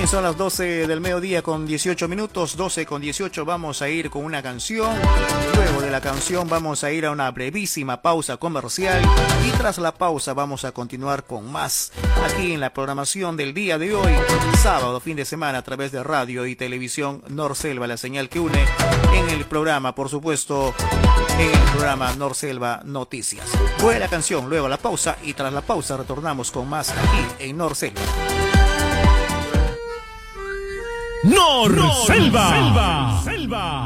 Bien, son las 12 del mediodía con 18 minutos, 12 con 18. Vamos a ir con una canción. Luego de la canción vamos a ir a una brevísima pausa comercial y tras la pausa vamos a continuar con más aquí en la programación del día de hoy, sábado, fin de semana, a través de radio y televisión Norselva, la señal que une en el programa, por supuesto, en el programa Norselva Noticias. Buena canción, luego la pausa y tras la pausa retornamos con más aquí en Norselva. Norselva.